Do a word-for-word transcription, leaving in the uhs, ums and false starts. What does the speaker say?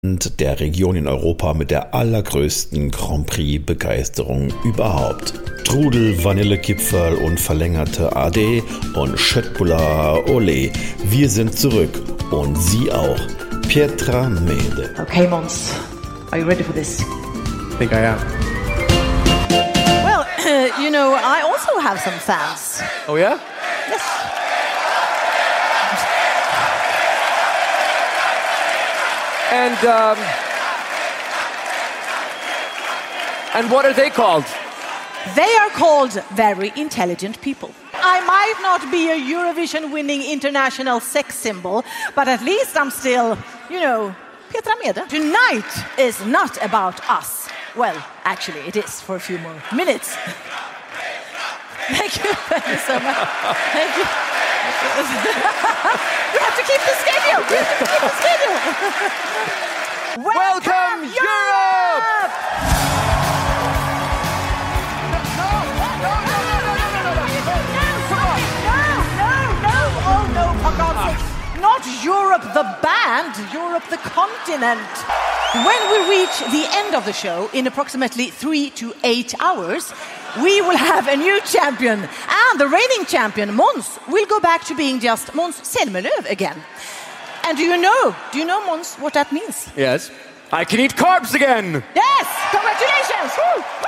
der Region in Europa mit der allergrößten Grand Prix-Begeisterung überhaupt. Trudel, Vanillekipferl und verlängerte A D und Schöttbula Olé. Wir sind zurück und Sie auch. Pietra Mede. Okay, Mons, are you ready for this? I think I am. Well, you know, I also have some fans. Oh yeah? Yes. And um, and what are they called? They are called very intelligent people. I might not be a Eurovision-winning international sex symbol, but at least I'm still, you know, Pietra Mede. Tonight is not about us. Well, actually, it is for a few more minutes. Thank you, thank you so much. Thank you. We have to keep the schedule. We have to keep the schedule. Welcome, Welcome Europe! Europe! Not Europe the band, Europe the continent. When we reach the end of the show in approximately three to eight hours, we will have a new champion. And the reigning champion, Måns, will go back to being just Måns Zelmerlöw again. And do you know, do you know, Måns, what that means? Yes. I can eat carbs again! Yes! Congratulations! Woo!